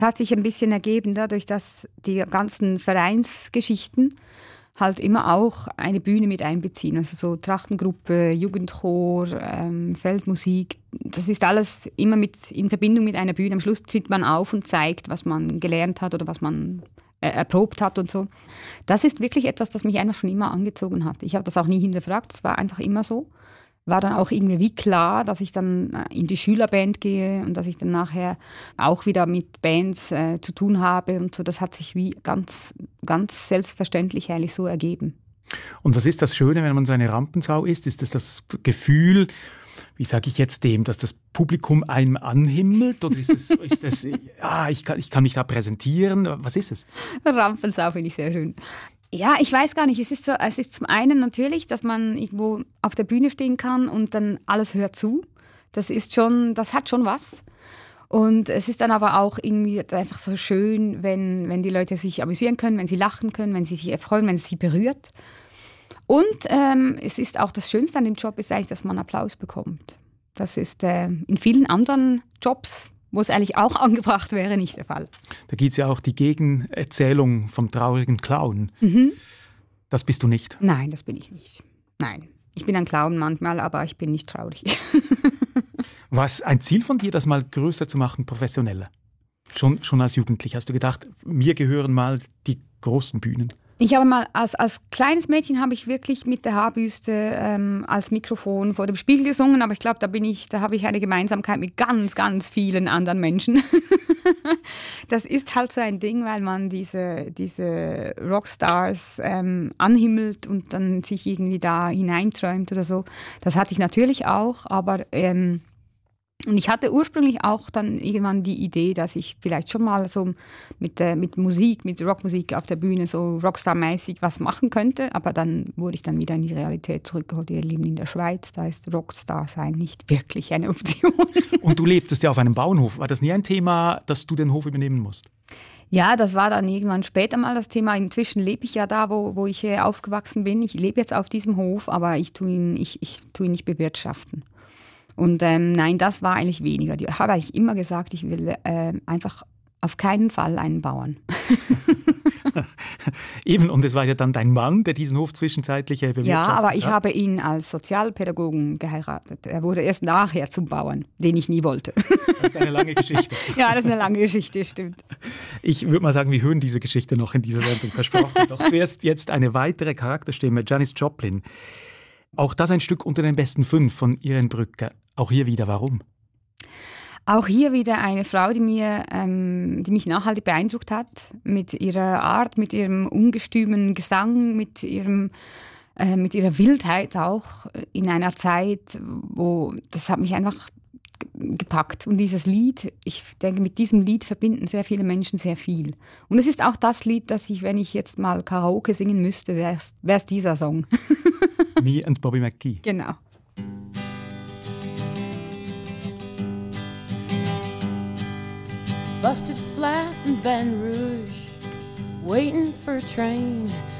Hat sich ein bisschen ergeben, dadurch, dass die ganzen Vereinsgeschichten halt immer auch eine Bühne mit einbeziehen. Also so Trachtengruppe, Jugendchor, Feldmusik. Das ist alles immer in Verbindung mit einer Bühne. Am Schluss tritt man auf und zeigt, was man gelernt hat oder was man erprobt hat und so. Das ist wirklich etwas, das mich einfach schon immer angezogen hat. Ich habe das auch nie hinterfragt, es war einfach immer so. War dann auch irgendwie wie klar, dass ich dann in die Schülerband gehe und dass ich dann nachher auch wieder mit Bands zu tun habe und so. Das hat sich wie ganz, ganz selbstverständlich eigentlich so ergeben. Und was ist das Schöne, wenn man so eine Rampensau ist? Ist das Gefühl, wie sage ich jetzt dem, dass das Publikum einem anhimmelt? Oder ist es ich kann mich da präsentieren? Was ist es? Rampensau finde ich sehr schön. Ja, ich weiß gar nicht. Es ist zum einen natürlich, dass man irgendwo auf der Bühne stehen kann und dann alles hört zu. Das hat schon was. Und es ist dann aber auch irgendwie einfach so schön, wenn die Leute sich amüsieren können, wenn sie lachen können, wenn sie sich erfreuen, wenn es sie berührt. Und es ist auch das Schönste an dem Job ist eigentlich, dass man Applaus bekommt. Das ist in vielen anderen Jobs, wo es eigentlich auch angebracht wäre, nicht der Fall. Da gibt es ja auch die Gegenerzählung vom traurigen Clown. Das bist du nicht? Nein, das bin ich nicht. Nein, ich bin ein Clown manchmal, aber ich bin nicht traurig. War es ein Ziel von dir, das mal größer zu machen, professioneller? Schon als Jugendlich hast du gedacht, mir gehören mal die großen Bühnen? Ich habe mal, als kleines Mädchen habe ich wirklich mit der Haarbüste als Mikrofon vor dem Spiegel gesungen, aber ich glaube, da habe ich eine Gemeinsamkeit mit ganz, ganz vielen anderen Menschen. Das ist halt so ein Ding, weil man diese Rockstars anhimmelt und dann sich irgendwie da hineinträumt oder so. Das hatte ich natürlich auch, aber und ich hatte ursprünglich auch dann irgendwann die Idee, dass ich vielleicht schon mal so mit Musik, mit Rockmusik auf der Bühne so Rockstar-mäßig was machen könnte. Aber dann wurde ich dann wieder in die Realität zurückgeholt. Wir leben in der Schweiz, da ist Rockstar sein nicht wirklich eine Option. Und du lebtest ja auf einem Bauernhof. War das nie ein Thema, dass du den Hof übernehmen musst? Ja, das war dann irgendwann später mal das Thema. Inzwischen lebe ich ja da, wo ich aufgewachsen bin. Ich lebe jetzt auf diesem Hof, aber ich tue ihn nicht bewirtschaften. Und nein, das war eigentlich weniger. Ich habe eigentlich immer gesagt, ich will einfach auf keinen Fall einen Bauern. Eben, und es war ja dann dein Mann, der diesen Hof zwischenzeitlich bewirtschaftet hat. Ja, aber ich habe ihn als Sozialpädagogen geheiratet. Er wurde erst nachher zum Bauern, den ich nie wollte. Das ist eine lange Geschichte. Ja, das ist eine lange Geschichte, stimmt. Ich würde mal sagen, wir hören diese Geschichte noch in dieser Sendung, versprochen. Doch zuerst jetzt eine weitere Charakterstimme, Janis Joplin. Auch das ein Stück unter den besten 5 von Irene Brücke. Auch hier wieder, warum? Auch hier wieder eine Frau, die mich nachhaltig beeindruckt hat, mit ihrer Art, mit ihrem ungestümen Gesang, mit ihrer Wildheit auch in einer Zeit, wo das hat mich einfach gepackt. Und dieses Lied, ich denke, mit diesem Lied verbinden sehr viele Menschen sehr viel. Und es ist auch das Lied, das ich, wenn ich jetzt mal Karaoke singen müsste, wäre es dieser Song. Me and Bobby McGee. Genau. Busted flat in Baton Rouge, waiting for a train